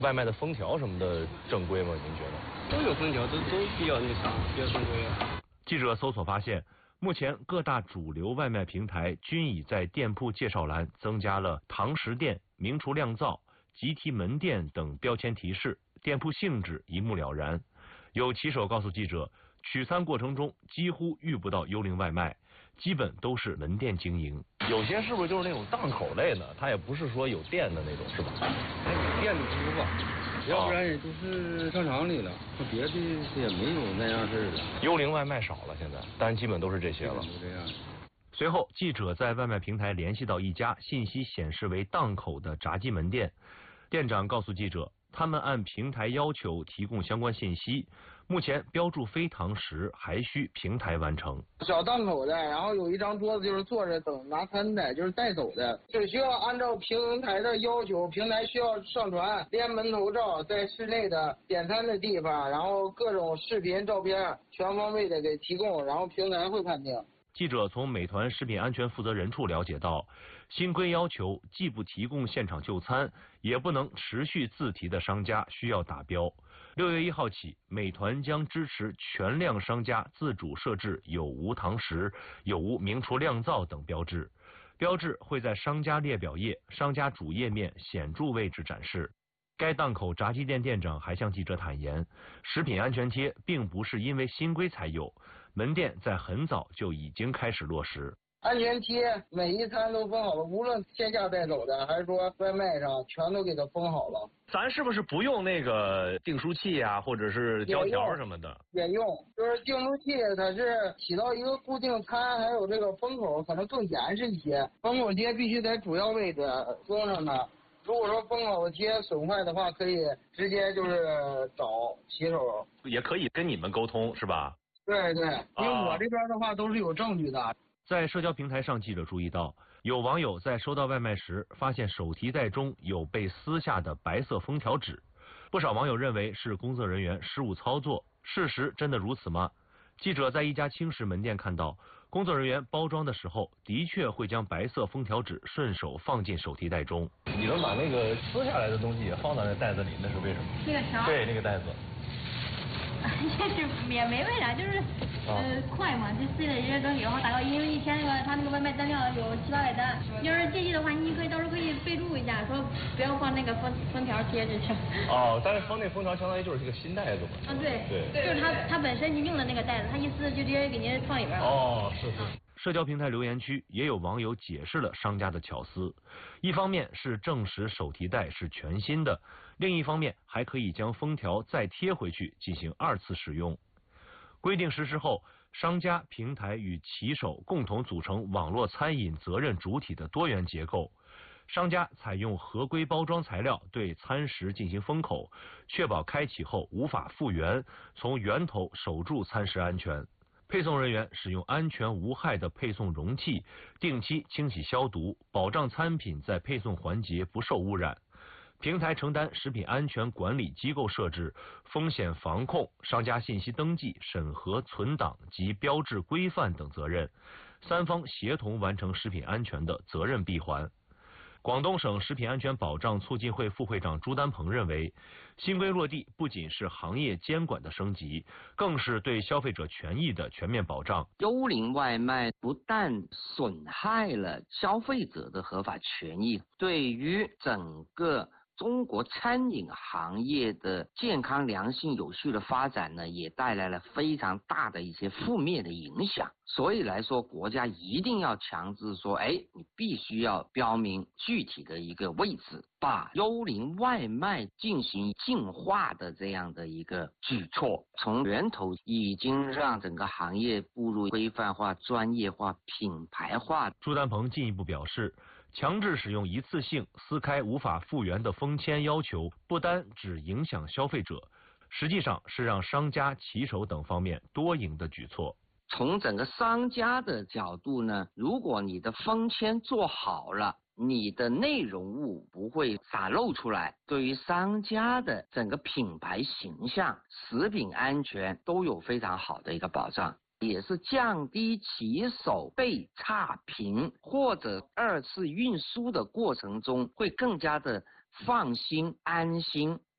外卖的封条什么的正规吗？您觉得？ 都有封条，都比较那啥，比较正规啊。 记者搜索发现，目前各大主流外卖平台均已在店铺介绍栏增加了堂食店、名厨酿造、集体门店等标签提示，店铺性质一目了然。有骑手告诉记者，取餐过程中几乎遇不到幽灵外卖，基本都是门店经营。 有些是不是就是那种档口类的？它也不是说有店的那种，是吧？ 店的多吧，要不然也都是商场里了，别的也没有那样事了。 幽灵外卖少了，现在，但基本都是这些了。 都这样。 随后，记者在外卖平台联系到一家信息显示为档口的炸鸡门店，店长告诉记者，他们按平台要求提供相关信息，目前标注非堂食还需平台完成。 小档口的，然后有一张桌子就是坐着等拿餐的，就是带走的，只需要按照平台的要求，平台需要上传连门头照在室内的点餐的地方，然后各种视频照片全方位的给提供，然后平台会判定。 记者从美团食品安全负责人处了解到，新规要求既不提供现场就餐，也不能持续自提的商家需要打标。6月1号起，美团将支持全量商家自主设置有无堂食、有无名厨酿造等标志，标志会在商家列表页、商家主页面显著位置展示。该档口炸鸡店店长还向记者坦言，食品安全贴并不是因为新规才有，门店在很早就已经开始落实。 安全贴每一餐都封好了，无论线下带走的还是说外卖上，全都给它封好了。 咱是不是不用那个订书器啊，或者是胶条什么的？ 也用，就是订书器，它是起到一个固定餐，还有这个封口可能更严实一些。封口贴必须在主要位置封上的。如果说封口贴损坏的话，可以直接就是找骑手， 也可以跟你们沟通，是吧？ 对对，因为我这边的话都是有证据的。 在社交平台上，记者注意到，有网友在收到外卖时，发现手提袋中有被撕下的白色封条纸，不少网友认为是工作人员失误操作，事实真的如此吗？记者在一家轻食门店看到，工作人员包装的时候，的确会将白色封条纸顺手放进手提袋中。 你们把那个撕下来的东西也放到那袋子里，那是为什么？ 那个条？ 对，那个袋子。 就是也没为啥，就是快嘛，就撕了一些东西，然后打个因为一天那个他那个外卖单量有700-800单，要是介意的话，你可以到时候可以备注一下，说不要放那个封条贴进去。 哦，但是放那封条相当于就是这个新袋子嘛。 啊，对，就是他本身就用的那个袋子，他一撕就直接给您放里边了。 哦，是。 社交平台留言区也有网友解释了商家的巧思，一方面是证实手提袋是全新的，另一方面还可以将封条再贴回去进行2次使用。规定实施后，商家、平台与骑手共同组成网络餐饮责任主体的多元结构。商家采用合规包装材料对餐食进行封口，确保开启后无法复原，从源头守住餐食安全。配送人员使用安全无害的配送容器，定期清洗消毒，保障餐品在配送环节不受污染。平台承担食品安全管理机构设置、风险防控、商家信息登记、审核、存档及标志规范等责任，三方协同完成食品安全的责任闭环。广东省食品安全保障促进会副会长朱丹鹏认为，新规落地不仅是行业监管的升级，更是对消费者权益的全面保障。 幽灵外卖不但损害了消费者的合法权益，对于整个中国餐饮行业的健康、良性、有序的发展呢，也带来了非常大的一些负面的影响。所以来说，国家一定要强制说，你必须要标明具体的一个位置，把幽灵外卖进行净化的这样的一个举措，从源头已经让整个行业步入规范化、专业化、品牌化。 朱丹鹏进一步表示，强制使用一次性撕开无法复原的封签要求，不单只影响消费者，实际上是让商家、骑手等方面多赢的举措。 从整个商家的角度呢，如果你的封签做好了，你的内容物不会洒漏出来，对于商家的整个品牌形象、食品安全都有非常好的一个保障，也是降低骑手被差评或者2次运输的过程中会更加的放心安心。